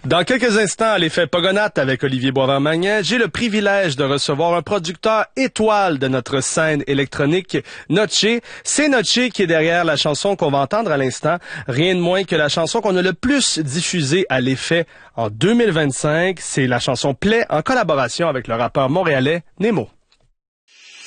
Dans quelques instants, à l'effet Pogonatte avec Olivier Boisvert-Magnan, j'ai le privilège de recevoir un producteur étoile de notre scène électronique, Notché. C'est Notché qui est derrière la chanson qu'on va entendre à l'instant. Rien de moins que la chanson qu'on a le plus diffusée à l'effet en 2025. C'est la chanson Play en collaboration avec le rappeur montréalais Nemo.